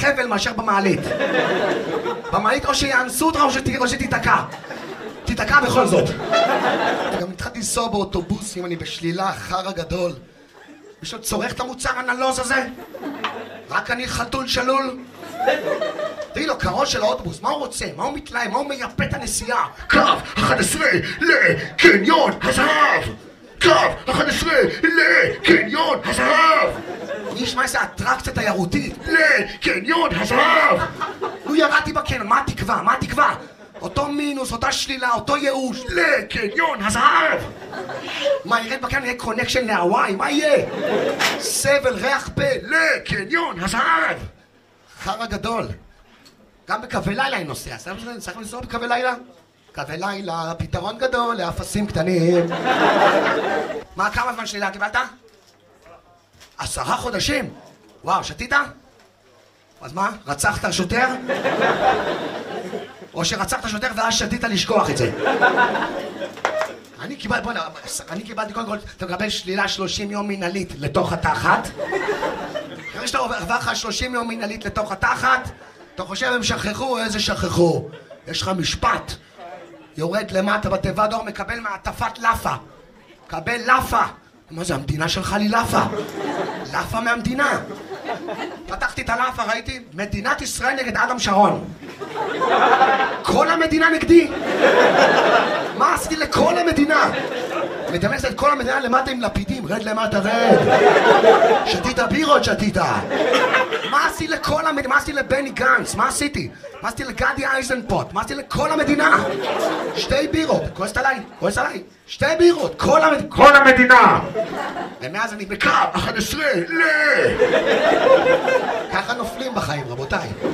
חבל מאשר במעלית. במעלית או שיאנסו אותך או שתיתקע. תיתקע בכל זאת. גם התחלתי לנסוע באוטובוסים, אני בשלילה, חרא גדול. מישהו צורך את המוצר הנלוז הזה? רק אני חתול שלול? תראי לו, קרון של האוטובוס, מה הוא רוצה? מה הוא מתלהם? מה הוא מייפה את הנסיעה? קו 11 לקניון הזהב! קו 11 לקניון הזהב! אני אשמע איזה אטרקציה תיירותית לקניון הזהב! הוא ירדתי בקניון, מה התקווה? מה התקווה? אותו מינוס, אותה שלילה, אותו ייאוש לקניון הזהב! מה, ירד בקניון יהיה קונקשן להוואי? מה יהיה? סבל, ריח פה לקניון הזהב! חרא גדול. גם בקווי לילה אני נוסע. צריך לנסוע בקווי לילה? קווי לילה, פתרון גדול לאפסים קטנים. מה, כמה זמן שלילה קיבלת? 10 חודשים? וואו, שתית? אז מה, רצחת שוטר? או שרצחת שוטר ואז שתית לשכוח את זה? אני קיבלתי קודם כל, אתה מקבל שלילה 30 יום מנהלית לתוך התחת. אחרי שאתה עובר לך 30 יום מנהלית לתוך התחת, אתה חושב הם שכחו? איזה שכחו? יש לך משפט. יורד למטה בתיבה דור, מקבל מעטפת לאפה. מקבל לאפה. מה זה, המדינה שלך לי לאפה? לאפה מהמדינה. פתחתי את הלאפה, ראיתי, מדינת ישראל נגד אדם שרון. כל המדינה נגדי. מה עשיתי לכל המדינה? מדמיינת את כל המדינה למטה עם לפידים, רד למטה, רד. שתית בירות, שתית. מה עשיתי לכל המדינה? מה עשיתי לבני גנץ? מה עשיתי? מה עשיתי לגדי אייזנפוט? מה עשיתי לכל המדינה? 2 בירות, כועסת עליי, כועסת עליי. 2 בירות, כל המדינה. ומאז אני בקו 11 ככה נופלים בחיים, רבותיי.